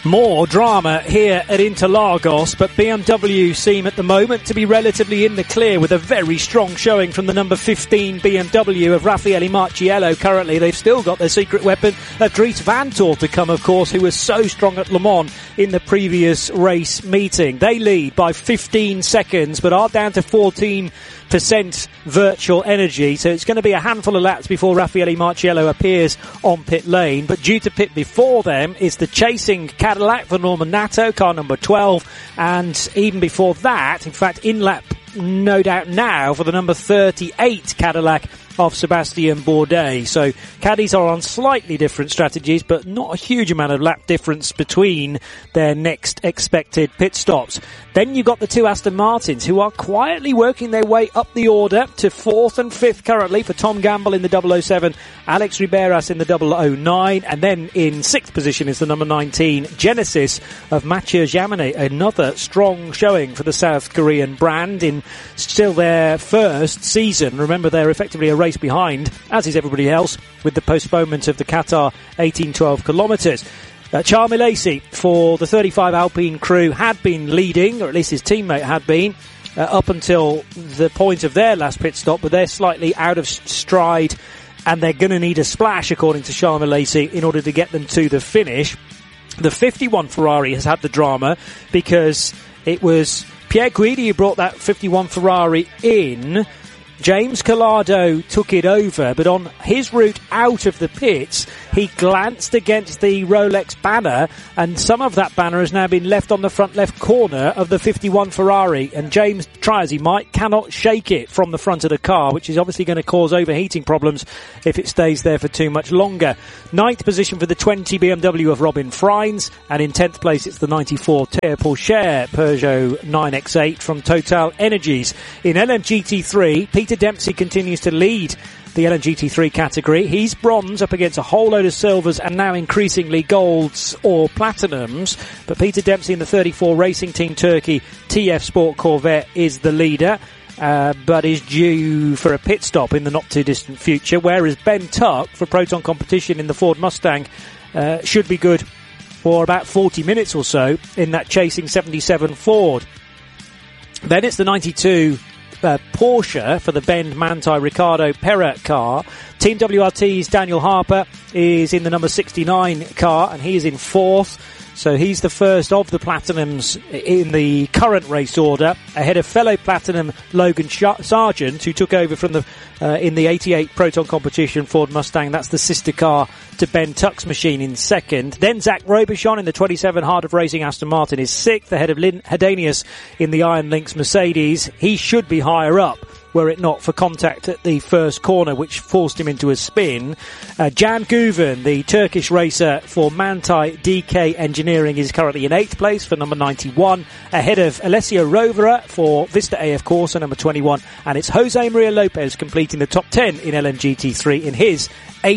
More drama here at Interlagos, but BMW seem at the moment to be relatively in the clear with a very strong showing from the number 15 BMW of Raffaele Marciello. Currently, they've still got their secret weapon of Dries Vanthoor to come, of course, who was so strong at Le Mans in the previous race meeting. They lead by 15 seconds, but are down to 14% virtual energy, so it's going to be a handful of laps before Raffaele Marciello appears on pit lane. But due to pit before them is the chasing Cadillac for Norman Nato, car number 12, and even before that, in fact, in lap no doubt now for the number 38 Cadillac of Sebastian Bourdais. So caddies are on slightly different strategies, but not a huge amount of lap difference between their next expected pit stops. Then you've got the two Aston Martins, who are quietly working their way up the order to 4th and 5th currently for Tom Gamble in the 007, Alex Riberas in the 009, and then in 6th position is the number 19 Genesis of Mathieu Jaminet. Another strong showing for the South Korean brand in still their first season. Remember, they're effectively a race behind, as is everybody else, with the postponement of the Qatar 18-12 kilometres. Charles Milesi for the 35 Alpine crew had been leading, or at least his teammate had been, up until the point of their last pit stop, but they're slightly out of stride and they're going to need a splash, according to Charles Milesi, in order to get them to the finish. The 51 Ferrari has had the drama because it was Pierre Guidi who brought that 51 Ferrari in. James Collado took it over, but on his route out of the pits, he glanced against the Rolex banner, and some of that banner has now been left on the front left corner of the 51 Ferrari, and James, try as he might, cannot shake it from the front of the car, which is obviously going to cause overheating problems if it stays there for too much longer. 9th position for the 20 BMW of Robin Freins, and in 10th place it's the 94 Théo Pourchaire Peugeot 9X8 from Total Energies. In LMGT3, Peter Dempsey continues to lead the LMGT3 category. He's bronze up against a whole load of silvers and now increasingly golds or platinums. But Peter Dempsey in the 34 Racing Team Turkey TF Sport Corvette is the leader, but is due for a pit stop in the not too distant future, whereas Ben Tuck for Proton Competition in the Ford Mustang should be good for about 40 minutes or so in that chasing 77 Ford. Then it's the 92 Porsche for the Bend Manthey Ricardo Pera car. Team WRT's Daniel Harper is in the number 69 car, and he is in 4th. So he's the first of the Platinums in the current race order, ahead of fellow Platinum Logan Sargent, who took over from the in the 88 Proton Competition Ford Mustang. That's the sister car to Ben Tuck's machine in 2nd. Then Zach Robichon in the 27 Heart of Racing Aston Martin is 6th, ahead of Lynn Hedanius in the Iron Lynx Mercedes. He should be higher up were it not for contact at the first corner, which forced him into a spin. Jan Guven, the Turkish racer for Manthey DK Engineering, is currently in 8th place for number 91, ahead of Alessio Rovera for Vista AF Corsa, number 21, and it's Jose Maria Lopez completing the top 10 in LMGT3 in his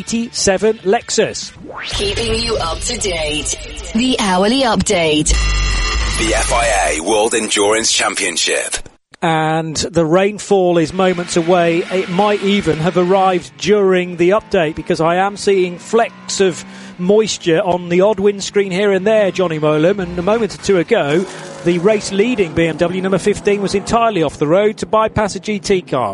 87 Lexus. Keeping you up to date. The Hourly Update. The FIA World Endurance Championship. And the rainfall is moments away. It might even have arrived during the update, because I am seeing flecks of moisture on the odd windscreen here and there, Johnny Molam. And a moment or two ago, the race-leading BMW number 15 was entirely off the road to bypass a GT car.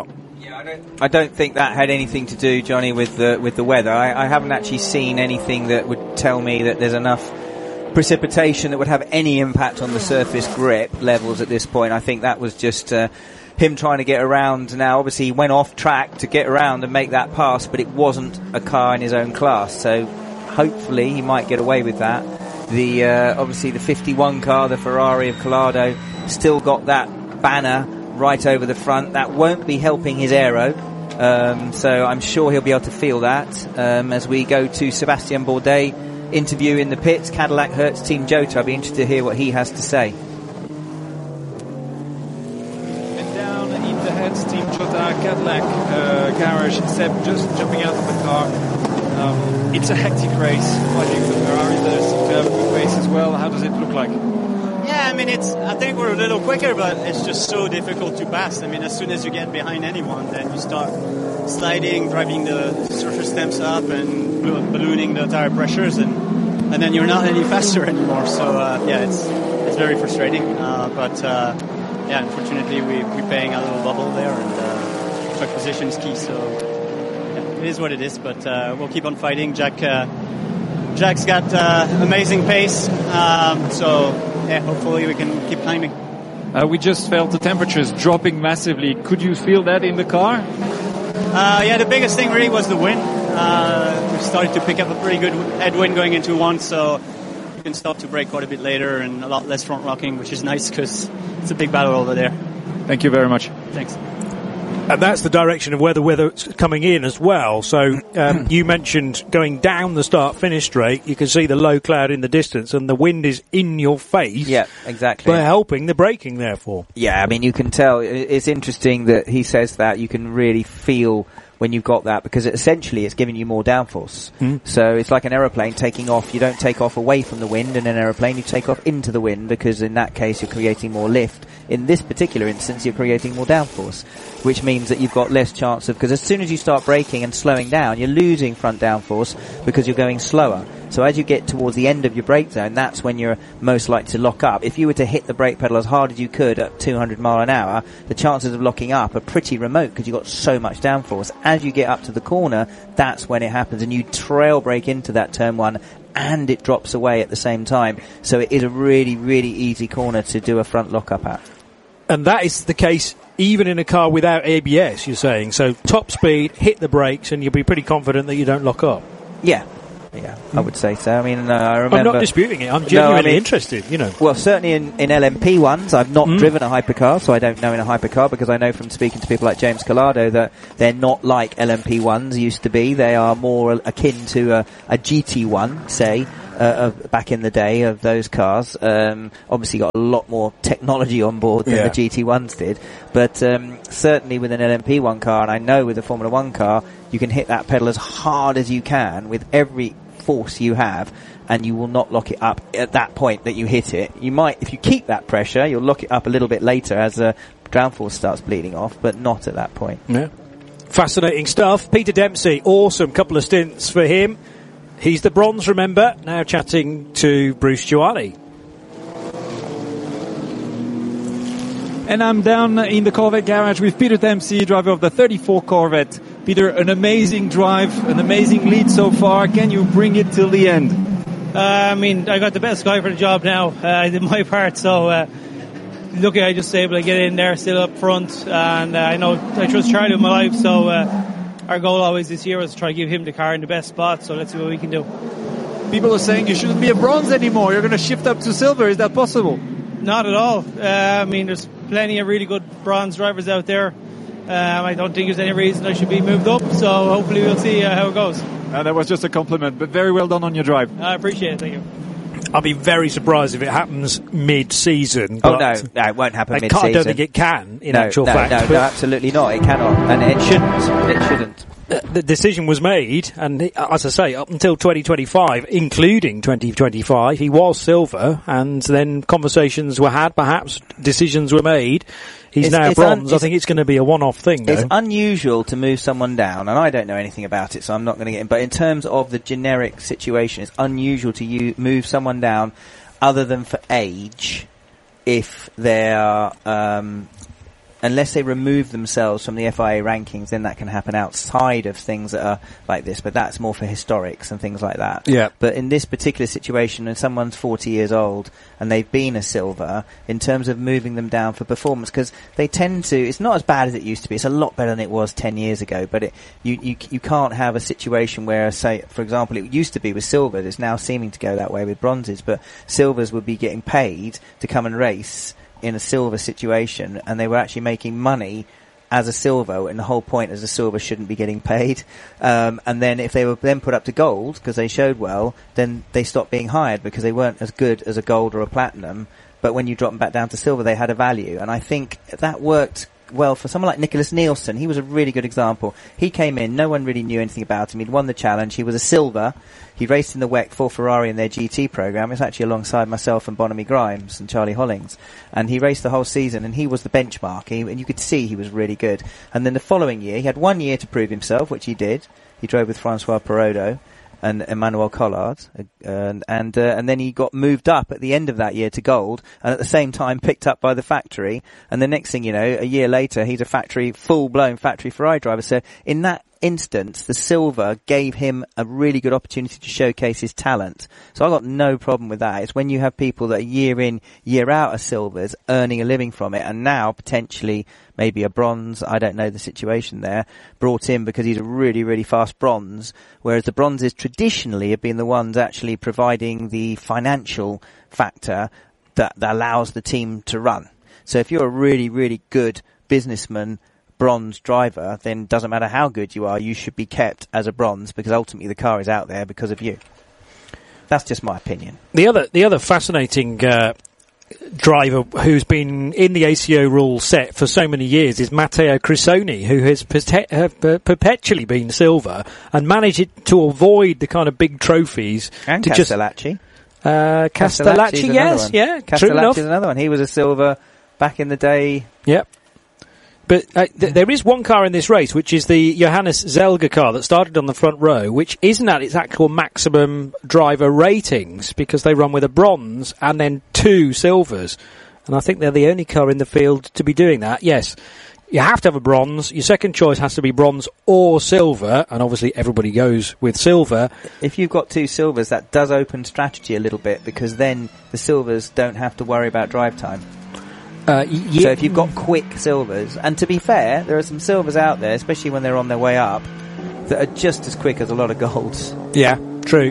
I don't think that had anything to do, Johnny, with the weather. I haven't actually seen anything that would tell me that there's enough precipitation that would have any impact on the surface grip levels at this point. I think that was just him trying to get around. Now, obviously, he went off track to get around and make that pass, but it wasn't a car in his own class, so hopefully he might get away with that. Obviously, the 51 car, the Ferrari of Collado, still got that banner right over the front. That won't be helping his aero, so I'm sure he'll be able to feel that as we go to Sebastian Bourdais interview in the pits, Cadillac Hertz Team Jota. I'll be interested to hear what he has to say. And down in the Hertz Team Jota Cadillac garage, Seb just jumping out of the car. It's a hectic race. Watching the Ferrari, there's seem to have a good race as well. How does it look like? Yeah, I mean, I think we're a little quicker, but it's just so difficult to pass. I mean, as soon as you get behind anyone, then you start sliding, driving the surface temps up and ballooning the tire pressures, and and then you're not any faster anymore. So it's very frustrating. But unfortunately we're paying a little bubble there, and truck position is key. So it is what it is. But we'll keep on fighting. Jack's got amazing pace. Hopefully we can keep climbing. We just felt the temperatures dropping massively. Could you feel that in the car? The biggest thing really was the wind. We started to pick up a pretty good headwind going into one, so you can start to brake quite a bit later and a lot less front rocking, which is nice because it's a big battle over there. Thank you very much. Thanks. And that's the direction of where the weather's coming in as well. So you mentioned going down the start-finish straight. You can see the low cloud in the distance, and the wind is in your face. Yeah, exactly. But helping the braking, therefore. Yeah, I mean, you can tell. It's interesting that he says that. You can really feel when you've got that, because essentially it's giving you more downforce. So it's like an aeroplane taking off. You don't take off away from the wind in an aeroplane, you take off into the wind, because in that case you're creating more lift. In this particular instance, you're creating more downforce, which means that you've got less chance of, because as soon as you start braking and slowing down, you're losing front downforce because you're going slower. So as you get towards the end of your brake zone, that's when you're most likely to lock up. If you were to hit the brake pedal as hard as you could at 200 mile an hour, the chances of locking up are pretty remote because you've got so much downforce. As you get up to the corner, that's when it happens, and you trail brake into that turn one, and it drops away at the same time. So it is a really, really easy corner to do a front lock-up at. And that is the case even in a car without ABS, you're saying. So top speed, hit the brakes, and you'll be pretty confident that you don't lock up. Yeah, I would say so. I mean, I remember... I'm not disputing it. I'm genuinely interested, you know. Well, certainly in LMP ones, I've not driven a hypercar, so I don't know in a hypercar, because I know from speaking to people like James Collado that they're not like LMP ones used to be. They are more akin to a GT1, say, back in the day of those cars. Obviously got a lot more technology on board than the GT1s did. But certainly with an LMP1 car, and I know with a Formula 1 car, you can hit that pedal as hard as you can with every force you have, and you will not lock it up at that point that you hit it. You might, if you keep that pressure, you'll lock it up a little bit later as the downforce starts bleeding off, but not at that point. Yeah. Fascinating stuff. Peter Dempsey, awesome couple of stints for him. He's the bronze, remember, now chatting to Bruce Giuali. And I'm down in the Corvette garage with Peter Dempsey, driver of the 34 Corvette. Peter, an amazing drive, an amazing lead so far. Can you bring it till the end? I mean, I got the best guy for the job now. I did my part, so lucky I just able to get in there, still up front. And I know I trust Charlie with my life, so our goal always this year was to try to give him the car in the best spot, so let's see what we can do. People are saying you shouldn't be a bronze anymore. You're going to shift up to silver. Is that possible? Not at all. I mean, there's plenty of really good bronze drivers out there. I don't think there's any reason I should be moved up, so hopefully we'll see how it goes. That was just a compliment, but very well done on your drive. I appreciate it, thank you. I'll be very surprised if it happens mid-season. Oh, no, it won't happen mid-season. I don't think it can, in actual fact. No, absolutely not. It cannot, and it shouldn't. The decision was made, and as I say, up until 2025, including 2025, he was silver, and then conversations were had, perhaps decisions were made. He's now bronze. I think it's going to be a one-off thing, though. It's unusual to move someone down, and I don't know anything about it, so I'm not going to get in. But in terms of the generic situation, it's unusual to move someone down other than for age if they're... unless they remove themselves from the FIA rankings, then that can happen outside of things that are like this. But that's more for historics and things like that. Yeah. But in this particular situation, when someone's 40 years old and they've been a silver, in terms of moving them down for performance, because they tend to, it's not as bad as it used to be. It's a lot better than it was 10 years ago. But you can't have a situation where, say, for example, it used to be with silvers. It's now seeming to go that way with bronzes. But silvers would be getting paid to come and race in a silver situation, and they were actually making money as a silver, and the whole point is a silver shouldn't be getting paid. And then if they were then put up to gold because they showed well, then they stopped being hired because they weren't as good as a gold or a platinum. But when you drop them back down to silver, they had a value, and I think that worked well for someone like Nicholas Nielsen. He was a really good example. He came in, no one really knew anything about him. He'd won the challenge. He was a silver. He raced in the WEC for Ferrari in their GT program. It's actually alongside myself and Bonamy Grimes and Charlie Hollings. And he raced the whole season, and he was the benchmark. And you could see he was really good. And then the following year, he had 1 year to prove himself, which he did. He drove with Francois Perrodo. and Emmanuel Collard, and then he got moved up at the end of that year to gold, and at the same time picked up by the factory. And the next thing you know, a year later, he's a full-blown factory Ferrari driver. So in that instance, the silver gave him a really good opportunity to showcase his talent. So I got no problem with that. It's when you have people that are year in, year out are silvers, earning a living from it, and now potentially maybe a bronze, I don't know the situation there, brought in because he's a really, really fast bronze, whereas the bronzes traditionally have been the ones actually providing the financial factor that allows the team to run. So if you're a really, really good businessman, bronze driver, then it doesn't matter how good you are, you should be kept as a bronze because ultimately the car is out there because of you. That's just my opinion. The other fascinating driver who's been in the ACO rule set for so many years is Matteo Crissoni, who has perpetually been silver and managed to avoid the kind of big trophies. And Castellacci. Castellacci, yes, yeah, Castellacci is another one. He was a silver back in the day. Yep. But there is one car in this race, which is the Johannes Zelger car that started on the front row, which isn't at its actual maximum driver ratings because they run with a bronze and then 2 silvers. And I think they're the only car in the field to be doing that. Yes, you have to have a bronze. Your second choice has to be bronze or silver, and obviously everybody goes with silver. If you've got 2 silvers, that does open strategy a little bit because then the silvers don't have to worry about drive time. So if you've got quick silvers, and to be fair, there are some silvers out there, especially when they're on their way up, that are just as quick as a lot of golds. Yeah, true.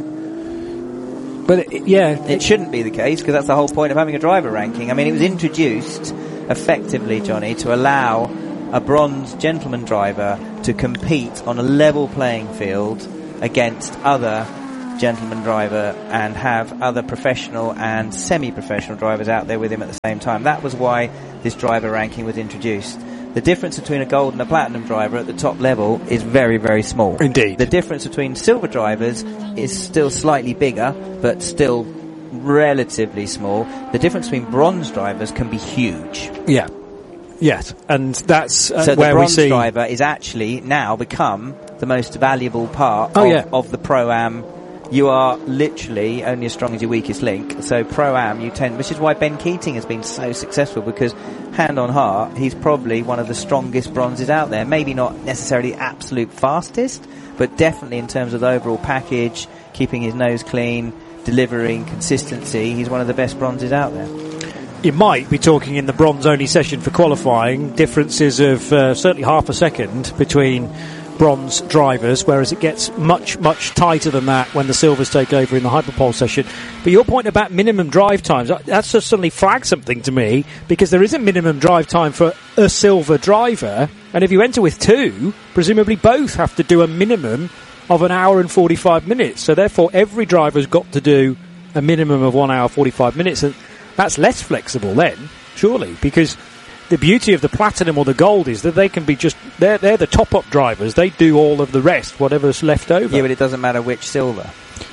But it shouldn't be the case because that's the whole point of having a driver ranking. I mean, it was introduced effectively, Johnny, to allow a bronze gentleman driver to compete on a level playing field against other gentleman driver and have other professional and semi-professional drivers out there with him at the same time. That was why this driver ranking was introduced. The difference between a gold and a platinum driver at the top level is very, very small. Indeed. The difference between silver drivers is still slightly bigger, but still relatively small. The difference between bronze drivers can be huge. Yeah. Yes, and that's so where the bronze we see driver is actually now become the most valuable part of the Pro-Am. You are literally only as strong as your weakest link. So Pro-Am, which is why Ben Keating has been so successful, because hand on heart, he's probably one of the strongest bronzes out there. Maybe not necessarily absolute fastest, but definitely in terms of the overall package, keeping his nose clean, delivering consistency, he's one of the best bronzes out there. You might be talking in the bronze-only session for qualifying, differences of certainly half a second between bronze drivers, whereas it gets much, much tighter than that when the silvers take over in the Hyperpole session. But your point about minimum drive times, that's just suddenly flagged something to me, because there is a minimum drive time for a silver driver, and if you enter with 2, presumably both have to do a minimum of 1 hour and 45 minutes. So therefore every driver's got to do a minimum of 1 hour 45 minutes, and that's less flexible then, surely, because the beauty of the platinum or the gold is that they can be they're the top-up drivers. They do all of the rest, whatever's left over. Yeah, but it doesn't matter which silver.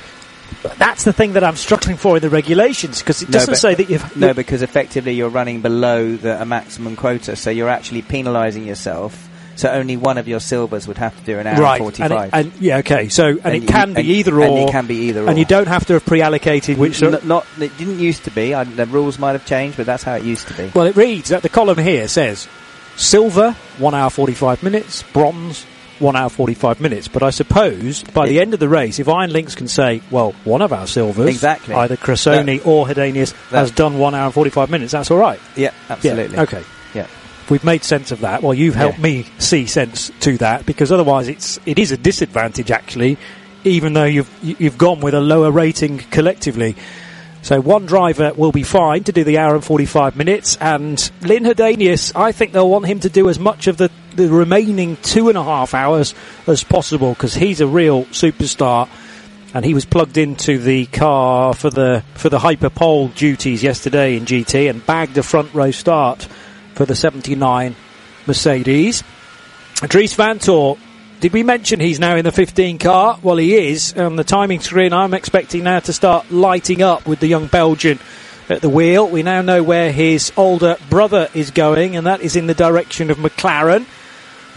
But that's the thing that I'm struggling for in the regulations, because it doesn't say that you've... No, because effectively you're running below a maximum quota, so you're actually penalising yourself. So only one of your silvers would have to do 1 hour and 45. Okay. So it can be either or. And it can be either or. And you don't have to have pre-allocated which. It didn't used to be. The rules might have changed, but that's how it used to be. Well, it reads that the column here says silver 1 hour 45 minutes, bronze 1 hour 45 minutes. But I suppose by the end of the race, if Iron Lynx can say, well, one of our silvers, either Cressoni or Hedanius, has done 1 hour and 45 minutes, that's all right. Yeah, absolutely. Yeah, okay. Yeah. We've made sense of that. Well, you've helped me see sense to that, because otherwise it is a disadvantage, actually, even though you've gone with a lower rating collectively. So one driver will be fine to do the hour and 45 minutes, and Lynn Hedanius, I think they'll want him to do as much of the remaining 2.5 hours as possible, because he's a real superstar, and he was plugged into the car for the Hyperpole duties yesterday in GT and bagged a front row start for the 79 Mercedes. Dries Vanthoor, did we mention he's now in the 15 car? Well, he is. On the timing screen, I'm expecting now to start lighting up with the young Belgian at the wheel. We now know where his older brother is going, and that is in the direction of McLaren.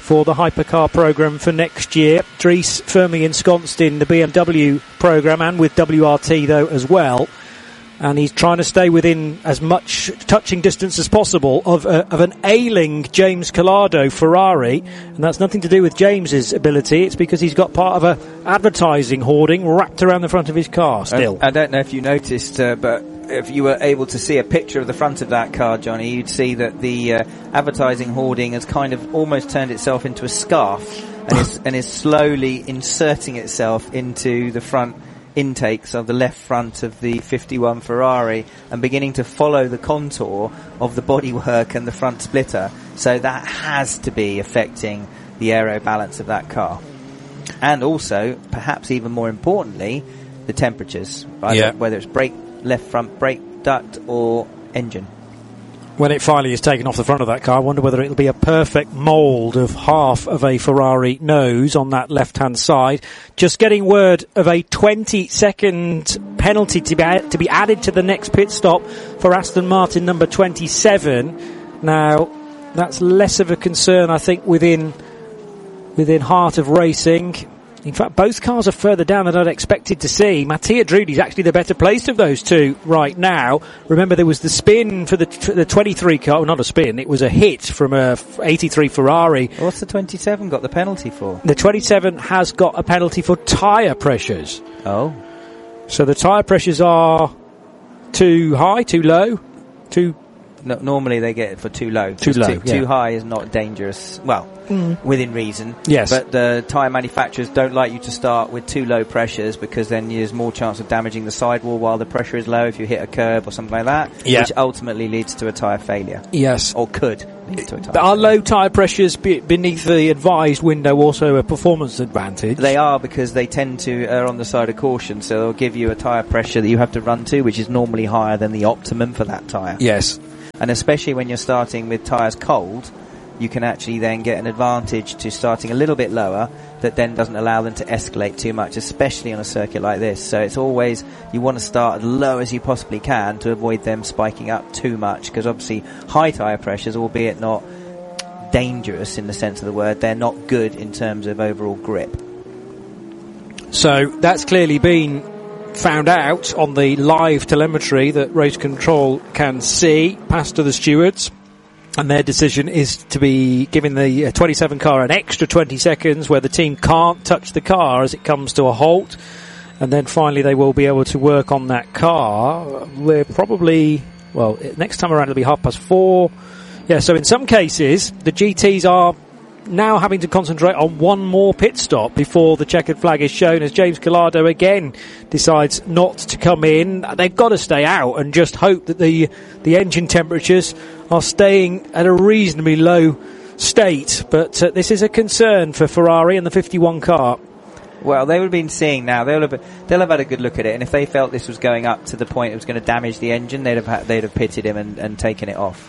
for the hypercar programme for next year. Dries firmly ensconced in the BMW programme and with WRT though as well. And he's trying to stay within as much touching distance as possible of an ailing James Calado Ferrari. And that's nothing to do with James's ability. It's because he's got part of a advertising hoarding wrapped around the front of his car still. I don't know if you noticed, but if you were able to see a picture of the front of that car, Johnny, you'd see that the advertising hoarding has kind of almost turned itself into a scarf and is slowly inserting itself into the front intakes of the left front of the 51 Ferrari and beginning to follow the contour of the bodywork and the front splitter. So that has to be affecting the aero balance of that car. And also, perhaps even more importantly, the temperatures, whether it's left front brake duct or engine. When it finally is taken off the front of that car, I wonder whether it'll be a perfect mould of half of a Ferrari nose on that left-hand side. Just getting word of a 20-second penalty to be added to the next pit stop for Aston Martin number 27. Now, that's less of a concern, I think, within Heart of Racing. In fact, both cars are further down than I'd expected to see. Mattia Drudi's actually the better placed of those two right now. Remember, there was the spin for the 23 car. Well, not a spin, it was a hit from a 83 Ferrari. What's the 27 got the penalty for? The 27 has got a penalty for tyre pressures. Oh. So the tyre pressures are too high, too low, too... No, normally they get it for too low. Too low, Too high is not dangerous. Well, within reason. Yes. But the tyre manufacturers don't like you to start with too low pressures because then there's more chance of damaging the sidewall while the pressure is low if you hit a curb or something like that, which ultimately leads to a tyre failure. Yes. Or could lead to a tyre failure. Are low tyre pressures beneath the advised window also a performance advantage? They are, because they tend to err on the side of caution, so they'll give you a tyre pressure that you have to run to, which is normally higher than the optimum for that tyre. Yes. And especially when you're starting with tyres cold, you can actually then get an advantage to starting a little bit lower that then doesn't allow them to escalate too much, especially on a circuit like this. So it's always, you want to start as low as you possibly can to avoid them spiking up too much, because obviously high tyre pressures, albeit not dangerous in the sense of the word, they're not good in terms of overall grip. So that's clearly been found out on the live telemetry that race control can see, passed to the stewards, and their decision is to be giving the 27 car an extra 20 seconds where the team can't touch the car as it comes to a halt, and then finally they will be able to work on that car. We're probably, well, next time around it'll be 4:30. Yeah, so in some cases the GTs are now having to concentrate on one more pit stop before the checkered flag is shown, as James Calado again decides not to come in. They've got to stay out and just hope that the engine temperatures are staying at a reasonably low state. But this is a concern for Ferrari and the 51 car. Well, they would have been seeing now. They'll have had a good look at it, and if they felt this was going up to the point it was going to damage the engine, they'd have pitted him and taken it off.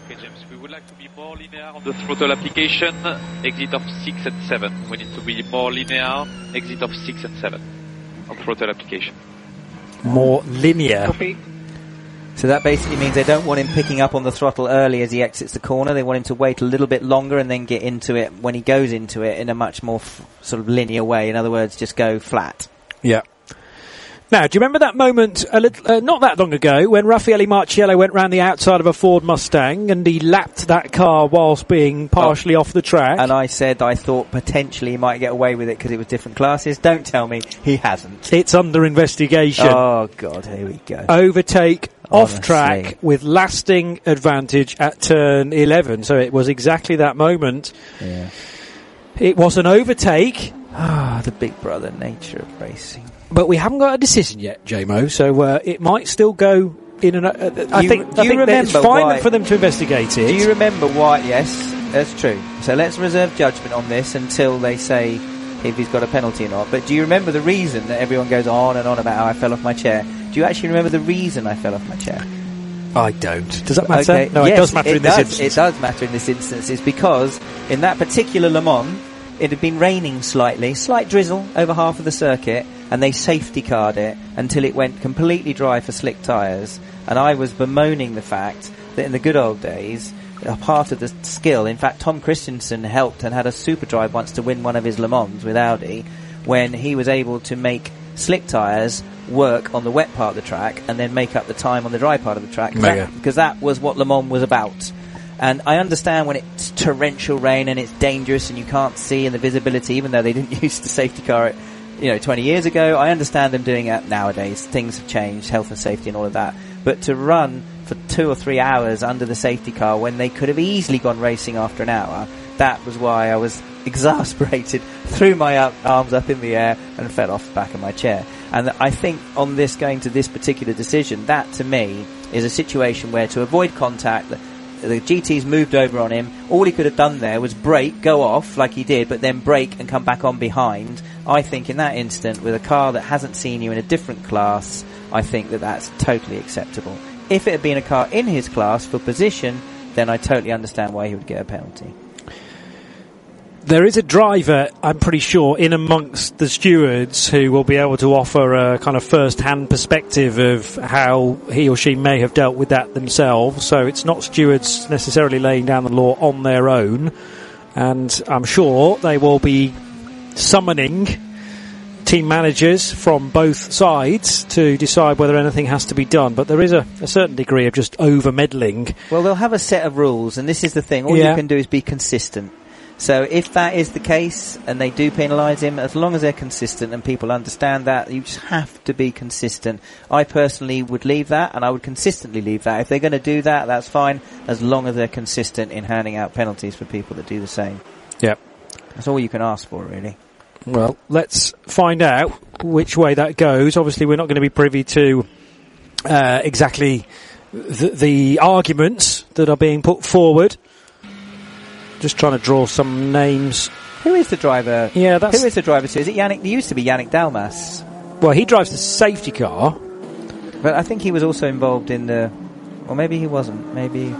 On the throttle application, exit of 6 and 7. We need to be more linear, exit of 6 and 7 on throttle application. More linear. Copy. So that basically means they don't want him picking up on the throttle early as he exits the corner. They want him to wait a little bit longer and then get into it when he goes into it in a much more sort of linear way. In other words, just go flat. Yeah. Now, do you remember that moment not that long ago when Raffaele Marciello went round the outside of a Ford Mustang and he lapped that car whilst being partially off the track? And I said I thought potentially he might get away with it because it was different classes. Don't tell me he hasn't. It's under investigation. Oh, God, here we go. Overtake off track with lasting advantage at turn 11. So it was exactly that moment. Yeah. It was an overtake. The big brother nature of racing. But we haven't got a decision yet, JMO, so it might still go in and I think it's fine for them to investigate it. Do you remember why? Yes, that's true. So let's reserve judgment on this until they say if he's got a penalty or not. But do you remember the reason that everyone goes on and on about how I fell off my chair? Do you actually remember the reason I fell off my chair? I don't. Does that matter? Okay. No, yes, it does matter in this instance. It does matter in this instance. It's because in that particular Le Mans, it had been raining slight drizzle over half of the circuit, and they safety carred it until it went completely dry for slick tyres. And I was bemoaning the fact that in the good old days, a part of the skill. In fact, Tom Christensen helped and had a super drive once to win one of his Le Mans with Audi, when he was able to make slick tyres work on the wet part of the track and then make up the time on the dry part of the track. Because that was what Le Mans was about. And I understand when it's torrential rain and it's dangerous and you can't see, and the visibility, even though they didn't use the safety car 20 years ago, I understand them doing it nowadays. Things have changed, health and safety and all of that. But to run for 2 or 3 hours under the safety car when they could have easily gone racing after an hour, that was why I was exasperated, threw my arms up in the air and fell off the back of my chair. And I think on this, going to this particular decision, that to me is a situation where, to avoid contact, the GT's moved over on him. All he could have done there was brake, go off like he did, but then brake and come back on behind. I think in that instant, with a car that hasn't seen you in a different class, I think that that's totally acceptable. If it had been a car in his class for position, then I totally understand why he would get a penalty. There is a driver, I'm pretty sure, in amongst the stewards who will be able to offer a kind of first-hand perspective of how he or she may have dealt with that themselves. So it's not stewards necessarily laying down the law on their own. And I'm sure they will be summoning team managers from both sides to decide whether anything has to be done. But there is a certain degree of just over-meddling. Well, they'll have a set of rules, and this is the thing. All you can do is be consistent. So if that is the case and they do penalise him, as long as they're consistent and people understand that, you just have to be consistent. I personally would leave that, and I would consistently leave that. If they're going to do that, that's fine, as long as they're consistent in handing out penalties for people that do the same. Yep. That's all you can ask for, really. Well, let's find out which way that goes. Obviously, we're not going to be privy to exactly the arguments that are being put forward. Just trying to draw some names. Who is the driver? Yeah, that's... Who is the driver? So is it Yannick? It used to be Yannick Dalmas. Well, he drives the safety car. But I think he was also involved in the... Or maybe he wasn't. Maybe...